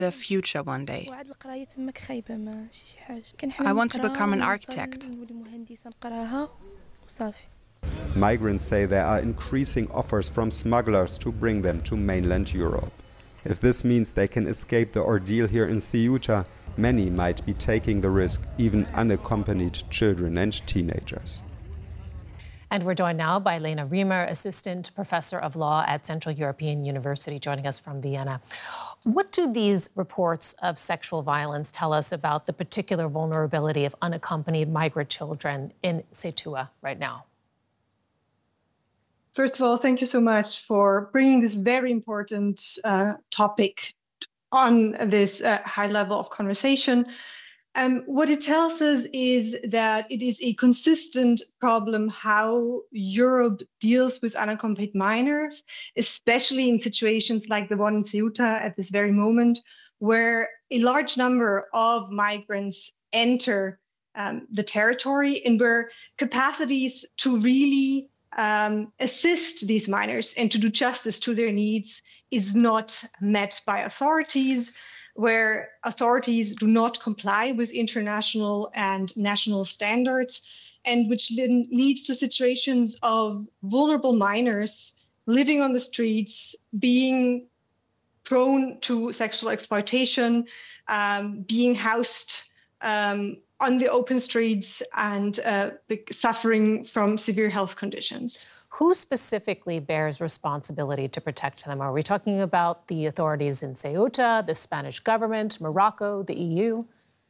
a future one day. I want to become an architect. Migrants say there are increasing offers from smugglers to bring them to mainland Europe. If this means they can escape the ordeal here in Ceuta, many might be taking the risk, even unaccompanied children and teenagers. And we're joined now by Lena Riemer, Assistant Professor of Law at Central European University, joining us from Vienna. What do these reports of sexual violence tell us about the particular vulnerability of unaccompanied migrant children in Ceuta right now? First of all, thank you so much for bringing this very important topic on this high level of conversation. What it tells us is that it is a consistent problem how Europe deals with unaccompanied minors, especially in situations like the one in Ceuta at this very moment, where a large number of migrants enter the territory and where capacities to really assist these minors and to do justice to their needs is not met by authorities, where authorities do not comply with international and national standards, and which then leads to situations of vulnerable minors living on the streets, being prone to sexual exploitation, being housed on the open streets, and suffering from severe health conditions. Who specifically bears responsibility to protect them? Are we talking about the authorities in Ceuta, the Spanish government, Morocco, the EU?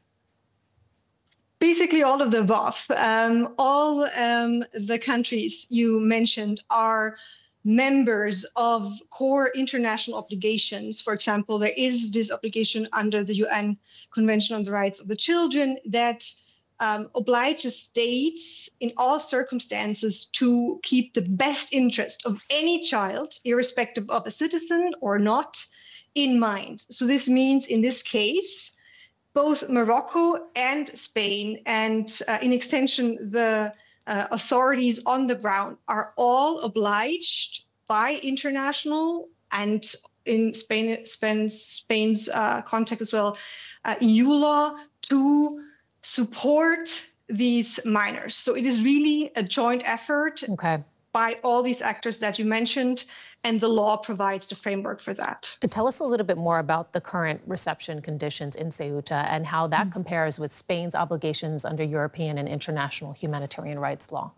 Basically all of the above. All the countries you mentioned are members of core international obligations. For example, there is this obligation under the UN Convention on the Rights of the Children that obliges states in all circumstances to keep the best interest of any child, irrespective of a citizen or not, in mind. So this means, in this case, both Morocco and Spain, and in extension, the authorities on the ground are all obliged by international and in Spain's context as well, EU law to support these minors. So it is really a joint effort by all these actors that you mentioned, and the law provides the framework for that. Tell us a little bit more about the current reception conditions in Ceuta and how that compares with Spain's obligations under European and international humanitarian rights law.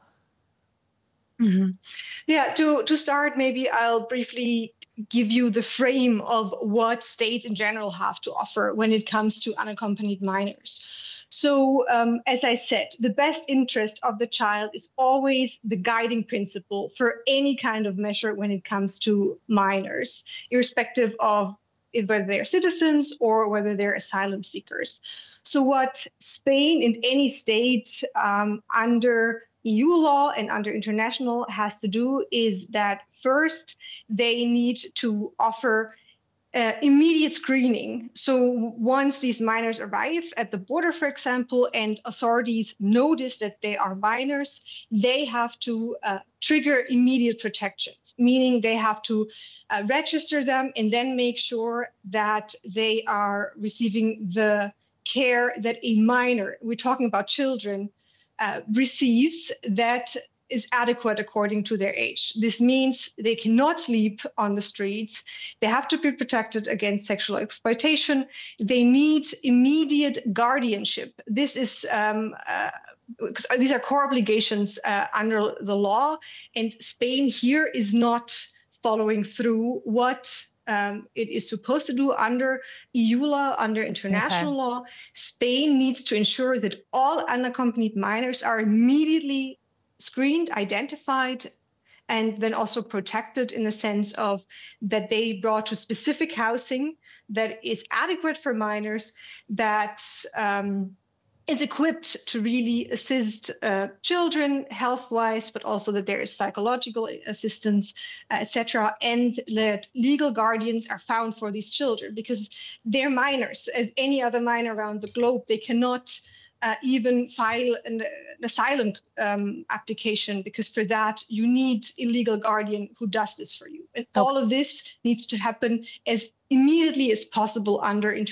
Yeah, to start, maybe I'll briefly give you the frame of what states in general have to offer when it comes to unaccompanied minors. So, as I said, the best interest of the child is always the guiding principle for any kind of measure when it comes to minors, irrespective of whether they're citizens or whether they're asylum seekers. So what Spain and any state under EU law and under international has to do is that first they need to offer immediate screening. So once these minors arrive at the border, for example, and authorities notice that they are minors, they have to trigger immediate protections, meaning they have to register them and then make sure that they are receiving the care that a minor, we're talking about children, receives that is adequate according to their age. This means they cannot sleep on the streets. They have to be protected against sexual exploitation. They need immediate guardianship. This is these are core obligations under the law, and Spain here is not following through what it is supposed to do under EU law, under international law. Spain needs to ensure that all unaccompanied minors are immediately screened, identified, and then also protected in the sense of that they brought to specific housing that is adequate for minors, that is equipped to really assist children health-wise, but also that there is psychological assistance, etc., and that legal guardians are found for these children because they're minors. As any other minor around the globe, they cannot even file an asylum application, because for that you need a legal guardian who does this for you. And all of this needs to happen as immediately as possible under